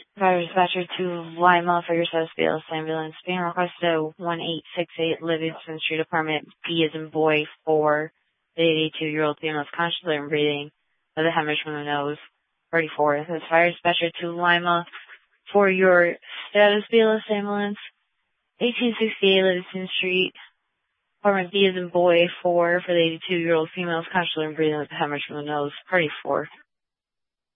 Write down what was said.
Fire dispatcher to Lima for your South BLS ambulance. Being requested at 1868 Livingston Street, apartment B as in boy 4. The 82-year-old female is consciously and breathing with a hemorrhage from the nose. 34. This fire dispatcher to Lima for your status BLS ambulance. 1868 Livingston Street, apartment B as in boy 4. For the 82-year-old female is consciously and breathing with a hemorrhage from the nose. 34.